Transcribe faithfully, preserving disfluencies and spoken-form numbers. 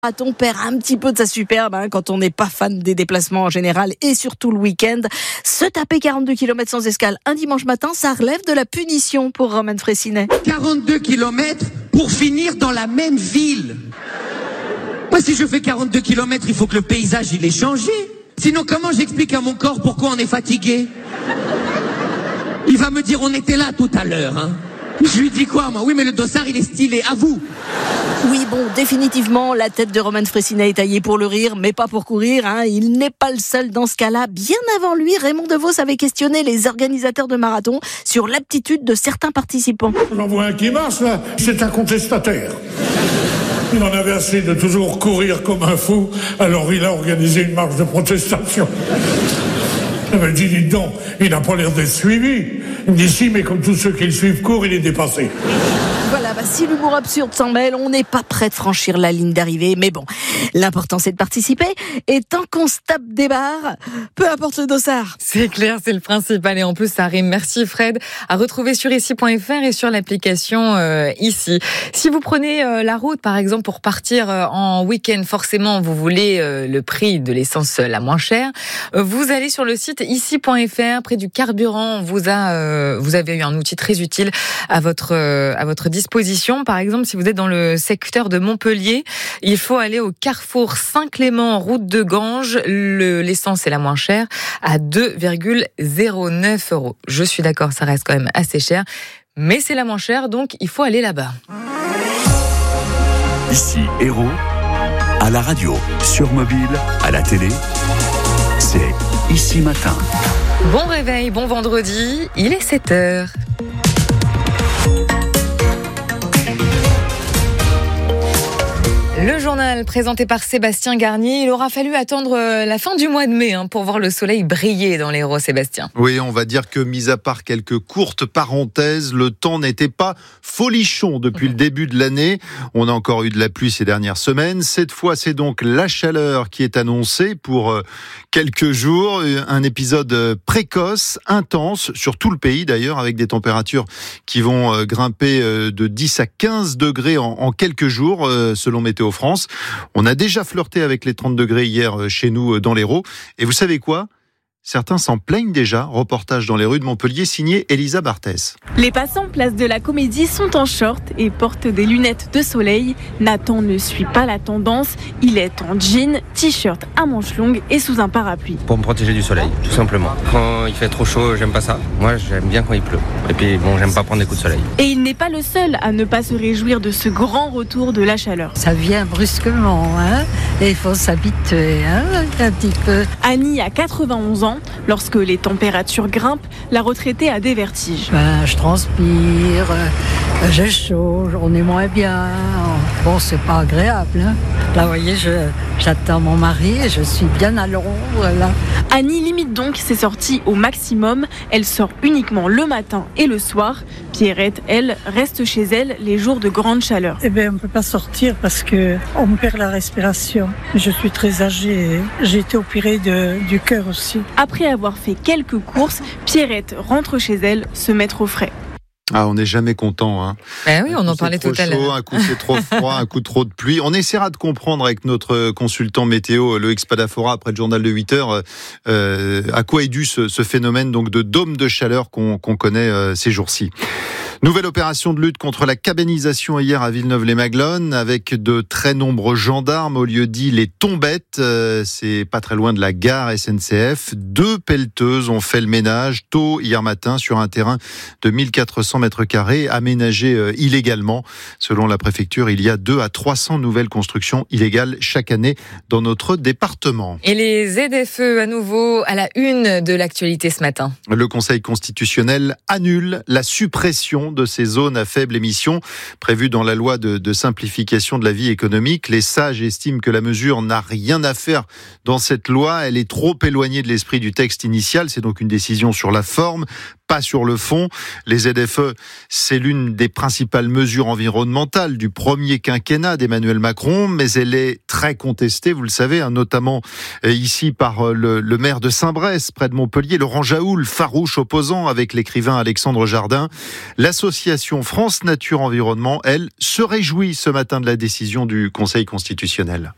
On perd un petit peu de sa superbe hein, quand on n'est pas fan des déplacements en général et surtout le week-end. Se taper quarante-deux kilomètres sans escale un dimanche matin, ça relève de la punition pour Romain Frécinet. quarante-deux kilomètres pour finir dans la même ville. Moi, si je fais quarante-deux kilomètres, il faut que le paysage il ait changé. Sinon, comment j'explique à mon corps pourquoi on est fatigué ? Il va me dire on était là tout à l'heure. Hein. Je lui dis quoi moi ? Oui, mais le dossard il est stylé. À vous. Oui, bon, définitivement, la tête de Romain Frécinet est taillée pour le rire, mais pas pour courir. Hein. Il n'est pas le seul dans ce cas-là. Bien avant lui, Raymond Devos avait questionné les organisateurs de marathon sur l'aptitude de certains participants. J'en vois un qui marche, là. C'est un contestataire. Il en avait assez de toujours courir comme un fou, alors il a organisé une marche de protestation. Il m'a dit, dites donc, il n'a pas l'air d'être suivi. Il me dit, si, mais comme tous ceux qui le suivent courent, il est dépassé. Voilà, bah, si l'humour absurde s'en mêle, on n'est pas prêt de franchir la ligne d'arrivée. Mais bon, l'important c'est de participer. Et tant qu'on se tape des barres, peu importe le dossard. C'est clair, c'est le principal. Et en plus, ça rime. Merci Fred. À retrouver sur ici point f r et sur l'application euh, Ici. Si vous prenez euh, la route, par exemple, pour partir euh, en week-end, forcément, vous voulez euh, le prix de l'essence euh, la moins chère. Euh, vous allez sur le site ici point f r, près du carburant. On vous a, euh, vous avez eu un outil très utile à votre euh, à votre disposition. Par exemple, si vous êtes dans le secteur de Montpellier, il faut aller au carrefour Saint-Clément, route de Ganges. Le, l'essence est la moins chère, à deux virgule zéro neuf euros. Je suis d'accord, ça reste quand même assez cher, mais c'est la moins chère, donc il faut aller là-bas. Ici, Héros, à la radio, sur mobile, à la télé, c'est Ici Matin. Bon réveil, bon vendredi, il est sept heures. Le journal présenté par Sébastien Garnier. Il aura fallu attendre la fin du mois de mai hein, pour voir le soleil briller dans l'Hérault, Sébastien. Oui, on va dire que, mis à part quelques courtes parenthèses, le temps n'était pas folichon depuis le début de l'année. On a encore eu de la pluie ces dernières semaines. Cette fois, c'est donc la chaleur qui est annoncée pour quelques jours. Un épisode précoce, intense, sur tout le pays d'ailleurs, avec des températures qui vont grimper de dix à quinze degrés en, en quelques jours, selon Météo France. On a déjà flirté avec les trente degrés hier chez nous dans l'Hérault. Et vous savez quoi ? Certains s'en plaignent déjà. Reportage dans les rues de Montpellier signé Elisa Barthès. Les passants place de la Comédie sont en short et portent des lunettes de soleil. Nathan ne suit pas la tendance. Il est en jean, t-shirt à manches longues et sous un parapluie. Pour me protéger du soleil, tout simplement. Quand il fait trop chaud, j'aime pas ça. Moi, j'aime bien quand il pleut. Et puis, bon, j'aime pas prendre des coups de soleil. Et il n'est pas le seul à ne pas se réjouir de ce grand retour de la chaleur. Ça vient brusquement, hein, et il faut s'habituer, hein, un petit peu. Annie a quatre-vingt-onze ans. Lorsque les températures grimpent, la retraitée a des vertiges. Ben, je transpire, j'ai chaud, on est moins bien. Bon, c'est pas agréable. Hein. Là, vous voyez, je, j'attends mon mari et je suis bien à l'ombre, là. Annie limite donc ses sorties au maximum. Elle sort uniquement le matin et le soir. Pierrette, elle, reste chez elle les jours de grande chaleur. Eh bien, on ne peut pas sortir parce qu'on perd la respiration. Je suis très âgée. J'ai été opérée de, du cœur aussi. Après avoir fait quelques courses, Pierrette rentre chez elle se mettre au frais. Ah, on n'est jamais content. Hein. Ben oui, on en parlait tout à l'heure. Un coup c'est trop froid, un coup trop de pluie. On essaiera de comprendre avec notre consultant météo, Loïc Spadafora, après le journal de huit heures, euh, à quoi est dû ce, ce phénomène donc de dôme de chaleur qu'on, qu'on connaît euh, ces jours-ci. Nouvelle opération de lutte contre la cabanisation hier à Villeneuve-les-Maglones avec de très nombreux gendarmes au lieu dit les Tombettes. Euh, c'est pas très loin de la gare S N C F. Deux pelleteuses ont fait le ménage tôt hier matin sur un terrain de mille quatre cents mètres carrés aménagé euh, illégalement. Selon la préfecture, il y a deux à trois cents nouvelles constructions illégales chaque année dans notre département. Et les Z F E à nouveau à la une de l'actualité ce matin. Le Conseil constitutionnel annule la suppression de ces zones à faible émission prévues dans la loi de, de simplification de la vie économique. Les sages estiment que la mesure n'a rien à faire dans cette loi. Elle est trop éloignée de l'esprit du texte initial. C'est donc une décision sur la forme, pas sur le fond. Les Z F E, c'est l'une des principales mesures environnementales du premier quinquennat d'Emmanuel Macron, mais elle est très contestée, vous le savez, hein, notamment ici par le, le maire de Saint-Brès, près de Montpellier, Laurent Jaoul, farouche opposant avec l'écrivain Alexandre Jardin. L'association France Nature Environnement, elle, se réjouit ce matin de la décision du Conseil constitutionnel.